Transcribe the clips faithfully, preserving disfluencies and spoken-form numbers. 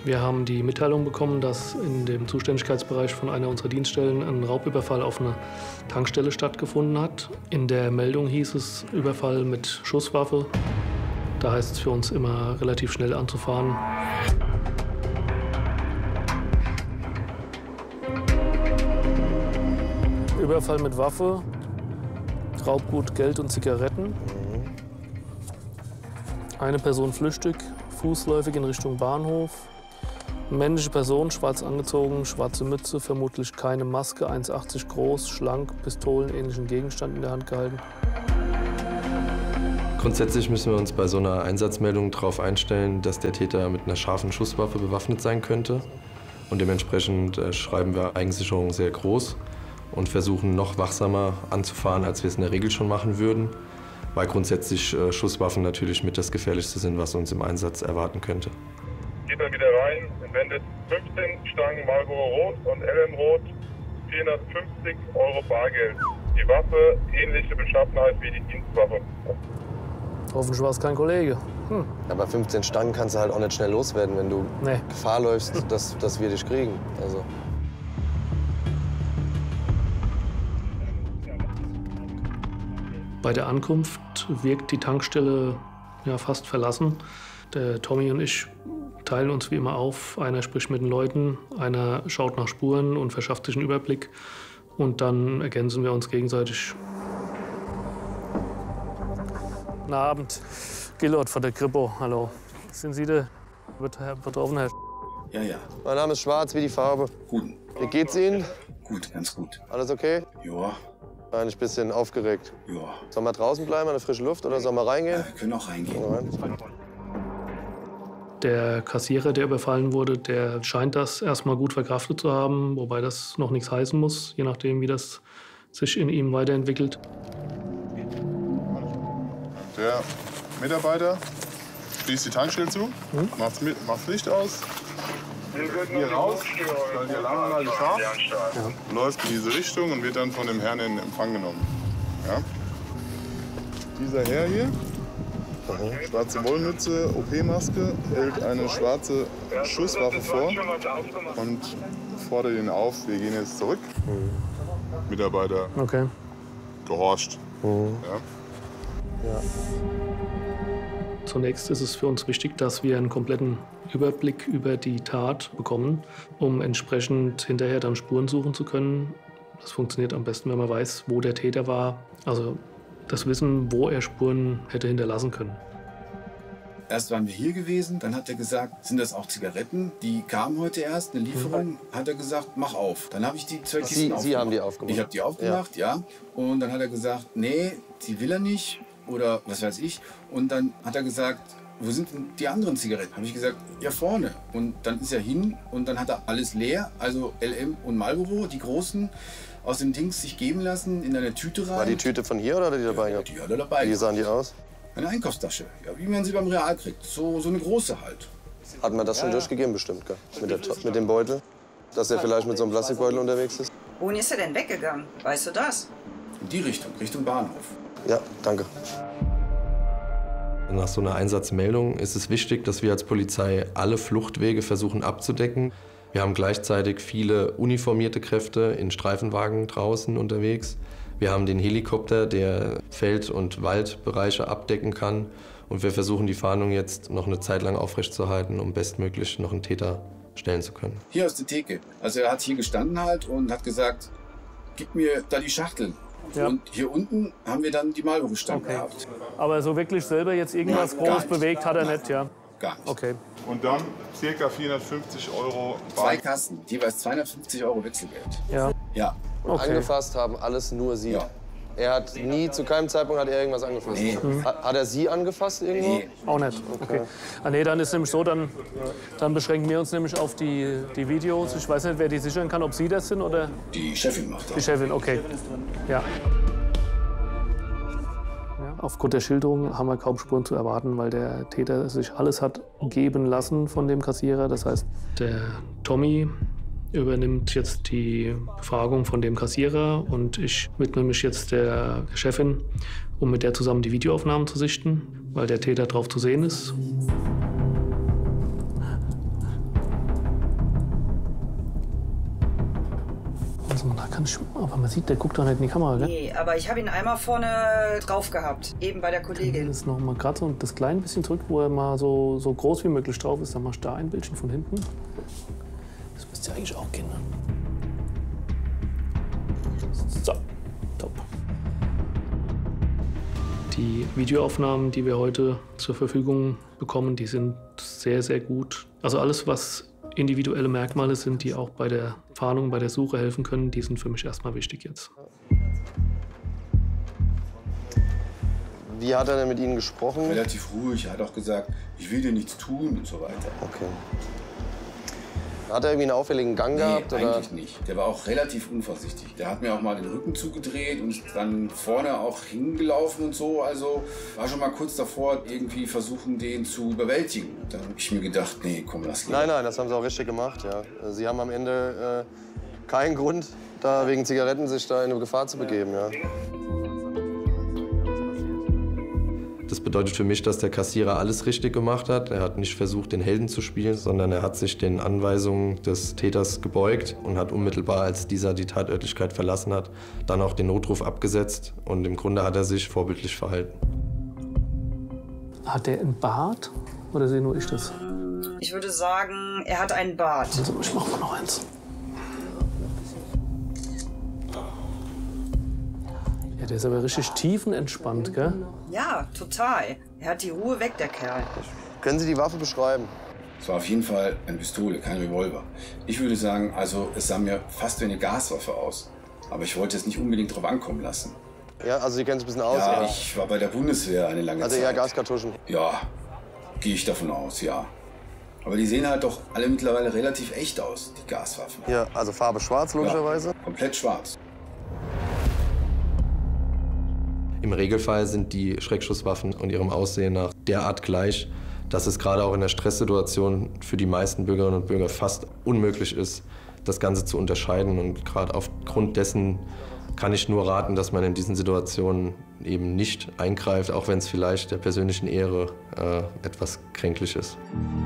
Wir haben die Mitteilung bekommen, dass in dem Zuständigkeitsbereich von einer unserer Dienststellen ein Raubüberfall auf eine Tankstelle stattgefunden hat. In der Meldung hieß es Überfall mit Schusswaffe. Da heißt es für uns immer, relativ schnell anzufahren. Überfall mit Waffe, Raubgut, Geld und Zigaretten. Eine Person flüchtig, fußläufig in Richtung Bahnhof. Männliche Person, schwarz angezogen, schwarze Mütze, vermutlich keine Maske, eins achtzig groß, schlank, pistolenähnlichen Gegenstand in der Hand gehalten. Grundsätzlich müssen wir uns bei so einer Einsatzmeldung darauf einstellen, dass der Täter mit einer scharfen Schusswaffe bewaffnet sein könnte. Und dementsprechend äh, schreiben wir Eigensicherung sehr groß und versuchen noch wachsamer anzufahren, als wir es in der Regel schon machen würden, weil grundsätzlich äh, Schusswaffen natürlich mit das Gefährlichste sind, was uns im Einsatz erwarten könnte. Geht dann wieder rein, entwendet fünfzehn Stangen Marlboro Rot und L M Rot, vierhundertfünfzig Euro Bargeld. Die Waffe ähnliche Beschaffenheit wie die Dienstwaffe. Hoffentlich war es kein Kollege. Hm. Ja, bei fünfzehn Stangen kannst du halt auch nicht schnell loswerden, wenn du nee. Gefahr läufst, dass, dass wir dich kriegen. Also. Bei der Ankunft wirkt die Tankstelle ja, fast verlassen. Der Tommy und ich teilen uns wie immer auf. Einer spricht mit den Leuten, einer schaut nach Spuren und verschafft sich einen Überblick. Und dann ergänzen wir uns gegenseitig. Guten Abend. Gillot von der Kripo, hallo. Sind Sie der Betroffene, Herr Sch Ja, ja. Mein Name ist Schwarz, wie die Farbe. Gut. Wie geht's Ihnen? Gut, ganz gut. Alles okay? Ja. Eigentlich ein bisschen aufgeregt. Ja. Sollen wir draußen bleiben, an der frischen Luft, oder sollen wir reingehen? Ja, wir können auch reingehen. Rein. Der Kassierer, der überfallen wurde, der scheint das erstmal gut verkraftet zu haben, wobei das noch nichts heißen muss, je nachdem, wie das sich in ihm weiterentwickelt. Der Mitarbeiter schließt die Tankstelle zu, hm? macht das Licht aus, hier raus, stellt die Alarmanlage scharf, ja. läuft in diese Richtung und wird dann von dem Herrn in Empfang genommen. Ja? Dieser Herr hier, schwarze Wollmütze, O P-Maske, hält eine schwarze Schusswaffe vor und fordert ihn auf, wir gehen jetzt zurück. Mhm. Mitarbeiter okay. gehorcht. Mhm. Ja. Ja. Zunächst ist es für uns wichtig, dass wir einen kompletten Überblick über die Tat bekommen, um entsprechend hinterher dann Spuren suchen zu können. Das funktioniert am besten, wenn man weiß, wo der Täter war. Also das Wissen, wo er Spuren hätte hinterlassen können. Erst waren wir hier gewesen, dann hat er gesagt, sind das auch Zigaretten? Die kamen heute erst, eine Lieferung, mhm. hat er gesagt, mach auf. Dann habe ich die zwei Kisten Sie, aufgemacht. Sie haben die aufgemacht? Ich habe die aufgemacht, ja. ja. Und dann hat er gesagt, nee, die will er nicht oder was weiß ich. Und dann hat er gesagt, wo sind denn die anderen Zigaretten? Habe ich gesagt, ja vorne. Und dann ist er hin und dann hat er alles leer, also L M und Marlboro, die großen, aus dem Dings sich geben lassen, in eine Tüte rein. War die Tüte von hier oder hat er die dabei ja, gehabt? Die hat er dabei. Wie sahen die aus? Eine Einkaufstasche, ja, wie man sie beim Real kriegt. So, so eine große halt. Hat man das schon ja. durchgegeben bestimmt, gell? Mit, der, mit dem Beutel? Dass er vielleicht mit so einem Plastikbeutel unterwegs ist? Wohin ist er denn weggegangen? Weißt du das? In die Richtung, Richtung Bahnhof. Ja, danke. Nach so einer Einsatzmeldung ist es wichtig, dass wir als Polizei alle Fluchtwege versuchen abzudecken. Wir haben gleichzeitig viele uniformierte Kräfte in Streifenwagen draußen unterwegs. Wir haben den Helikopter, der Feld- und Waldbereiche abdecken kann. Und wir versuchen, die Fahndung jetzt noch eine Zeit lang aufrechtzuerhalten, um bestmöglich noch einen Täter stellen zu können. Hier aus der Theke. Also er hat hier gestanden halt und hat gesagt, gib mir da die Schachtel. Ja. Und hier unten haben wir dann die Marlboro-Stangen okay. gehabt. Aber so wirklich selber jetzt irgendwas Nein, groß bewegt hat er Nein. nicht, ja? Gar nicht. Okay. Und dann ca. vierhundertfünfzig Euro Zwei Kassen, jeweils zweihundertfünfzig Euro Wechselgeld. Ja. Ja. Und okay. angefasst haben alles nur Sie. Ja. Er hat nie, zu keinem Zeitpunkt hat er irgendwas angefasst. Nee. Mhm. Hat, hat er Sie angefasst irgendwo? Nee. Auch nicht. Okay. Ah, nee, dann ist nämlich so, dann, dann beschränken wir uns nämlich auf die, die Videos. Ich weiß nicht, wer die sichern kann, ob Sie das sind oder... Die Chefin macht das. Die Chefin, okay. Ja. Ja, aufgrund der Schilderung haben wir kaum Spuren zu erwarten, weil der Täter sich alles hat geben lassen von dem Kassierer. Das heißt, der Tommy übernimmt jetzt die Befragung von dem Kassierer und ich widme mich jetzt der Chefin, um mit der zusammen die Videoaufnahmen zu sichten, weil der Täter drauf zu sehen ist. Also da kann ich, aber man sieht, der guckt doch nicht in die Kamera, gell? Nee, aber ich habe ihn einmal vorne drauf gehabt, eben bei der Kollegin. Das ist noch mal gerade so das kleine bisschen zurück, wo er mal so, so groß wie möglich drauf ist. Dann machst du da ein Bildchen von hinten. Das müsste ja eigentlich auch gehen. Ne? So, top. Die Videoaufnahmen, die wir heute zur Verfügung bekommen, die sind sehr, sehr gut. Also alles, was individuelle Merkmale sind, die auch bei der Fahndung, bei der Suche helfen können, die sind für mich erstmal wichtig jetzt. Wie hat er denn mit Ihnen gesprochen? Relativ ruhig. Er hat auch gesagt, ich will dir nichts tun und so weiter. Okay. Hat er irgendwie einen auffälligen Gang Nee, gehabt? Oder? eigentlich nicht. Der war auch relativ unvorsichtig. Der hat mir auch mal den Rücken zugedreht und ist dann vorne auch hingelaufen und so. Also war schon mal kurz davor, irgendwie versuchen, den zu überwältigen. Da habe ich mir gedacht, nee, komm, lass lieber. Nein, nein, das haben Sie auch richtig gemacht, ja. Sie haben am Ende äh, keinen Grund, da wegen Zigaretten sich da in eine Gefahr zu begeben, ja. Das bedeutet für mich, dass der Kassierer alles richtig gemacht hat. Er hat nicht versucht, den Helden zu spielen, sondern er hat sich den Anweisungen des Täters gebeugt und hat unmittelbar, als dieser die Tatörtlichkeit verlassen hat, dann auch den Notruf abgesetzt. Und im Grunde hat er sich vorbildlich verhalten. Hat der einen Bart? Oder sehe nur ich das? Ich würde sagen, er hat einen Bart. Also ich mach mal noch eins. Ja, der ist aber richtig tiefenentspannt, gell? Ja, total. Er hat die Ruhe weg, der Kerl. Können Sie die Waffe beschreiben? Es war auf jeden Fall eine Pistole, kein Revolver. Ich würde sagen, also es sah mir fast wie eine Gaswaffe aus. Aber ich wollte es nicht unbedingt drauf ankommen lassen. Ja, also Sie kennen sich ein bisschen aus? Ja, oder? ich war bei der Bundeswehr eine lange Also Zeit. eher Gaskartuschen? Ja, gehe ich davon aus, ja. Aber die sehen halt doch alle mittlerweile relativ echt aus, die Gaswaffen. Ja, also Farbe schwarz logischerweise? Ja, komplett schwarz. Im Regelfall sind die Schreckschusswaffen und ihrem Aussehen nach derart gleich, dass es gerade auch in der Stresssituation für die meisten Bürgerinnen und Bürger fast unmöglich ist, das Ganze zu unterscheiden. Und gerade aufgrund dessen kann ich nur raten, dass man in diesen Situationen eben nicht eingreift, auch wenn es vielleicht der persönlichen Ehre äh, etwas kränklich ist.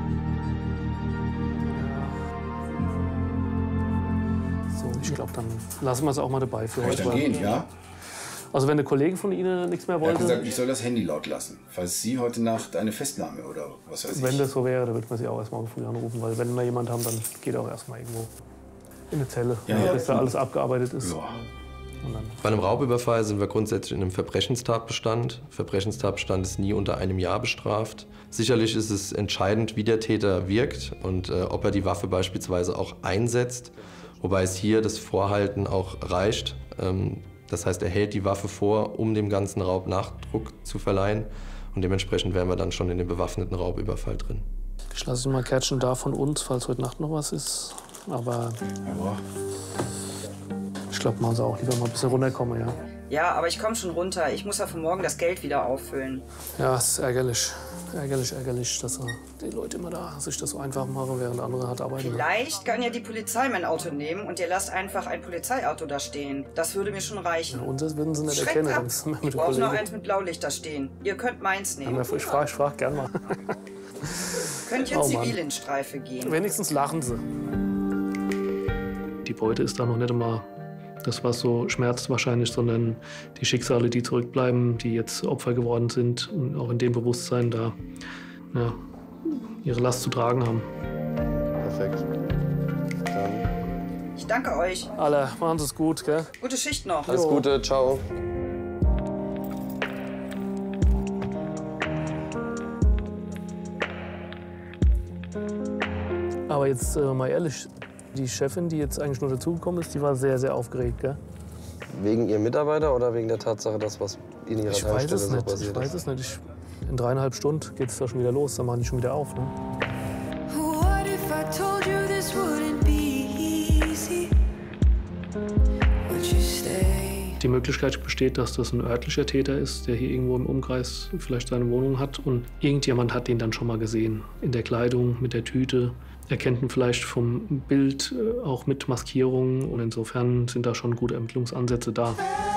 So, ich glaube, dann lassen wir es auch mal dabei für Kann ich heute. dann gehen, ja? Also wenn der Kollege von Ihnen nichts mehr Er hat wollte, gesagt, ich soll das Handy laut lassen, falls Sie heute Nacht eine Festnahme oder was weiß ich. wenn das so wäre, dann würde man Sie auch erstmal früh anrufen, weil wenn wir jemanden haben, dann geht er auch erstmal irgendwo in eine Zelle, Ja, ja. bis da alles abgearbeitet ist. Ja. Und dann Bei einem Raubüberfall sind wir grundsätzlich in einem Verbrechenstatbestand. Verbrechenstatbestand ist nie unter einem Jahr bestraft. Sicherlich ist es entscheidend, wie der Täter wirkt und äh, ob er die Waffe beispielsweise auch einsetzt, wobei es hier das Vorhalten auch reicht. Ähm, Das heißt, er hält die Waffe vor, um dem ganzen Raub Nachdruck zu verleihen. Und dementsprechend wären wir dann schon in dem bewaffneten Raubüberfall drin. ich lasse mal Kärtchen da von uns, falls heute Nacht noch was ist. Aber Ja. ich glaube, machen Sie auch lieber mal ein bisschen runterkommen, ja. Ja, aber ich komme schon runter. Ich muss ja für morgen das Geld wieder auffüllen. Ja, es ist ärgerlich. Ärgerlich, ärgerlich, dass die Leute immer da sich das so einfach machen, während andere hart arbeiten. Vielleicht kann ja die Polizei mein Auto nehmen und ihr lasst einfach ein Polizeiauto da stehen. Das würde mir schon reichen. Ja, unseres würden Sie nicht Schreckt erkennen. ab. wenn's mit Ich dem brauche noch Kollegen- eins mit Blaulicht da stehen. Ihr könnt meins nehmen. Ja, ich frage ich frag gern mal. Könnt ihr Oh, Mann. zivil in Streife gehen. Wenigstens lachen Sie. Die Beute ist da noch nicht immer das, was so schmerzt wahrscheinlich, sondern die Schicksale, die zurückbleiben, die jetzt Opfer geworden sind und auch in dem Bewusstsein da ja, ihre Last zu tragen haben. Perfekt. Dann Ich danke euch. Alle, machen Sie es gut, gell? Gute Schicht noch. alles Jo. Gute, ciao. Aber jetzt äh, mal ehrlich, die Chefin, die jetzt eigentlich nur dazugekommen ist, die war sehr, sehr aufgeregt, gell? Wegen Ihrem Mitarbeiter oder wegen der Tatsache, dass was in Ihrer Ich weiß Tankstelle es so nicht, ich passiert weiß ist? es nicht. Ich, in dreieinhalb Stunden geht es da schon wieder los, dann machen die schon wieder auf, ne? What if I told you this wouldn't be easy? Would you stay? Die Möglichkeit besteht, dass das ein örtlicher Täter ist, der hier irgendwo im Umkreis vielleicht seine Wohnung hat und irgendjemand hat den dann schon mal gesehen. In der Kleidung, mit der Tüte. Er kennt ihn vielleicht vom Bild, äh, auch mit Maskierung und insofern sind da schon gute Ermittlungsansätze da.